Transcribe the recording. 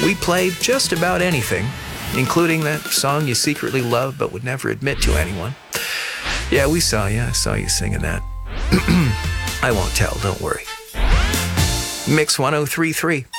We played just about anything, including that song you secretly love but would never admit to anyone. Yeah, we saw you. I saw you singing that. I won't tell, don't worry. Mix 1033.